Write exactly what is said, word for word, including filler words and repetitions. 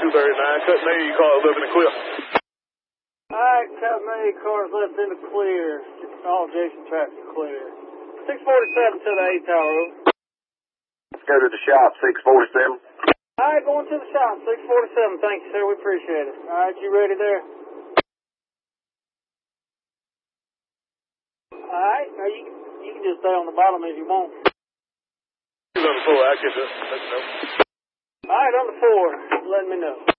two thirty-nine, Cut me, car living in the clear. Alright, Cut me, cars left in the clear. All Jason traffic clear. six forty-seven to the eight tower. Let's go to the shop, six forty-seven. Alright, going to the shop, six forty-seven. Thank you, sir. We appreciate it. Alright, you ready there? Alright, now you, you can just stay on the bottom if you want. He's on the floor, I can just let you know. Alright, on the four, let me know.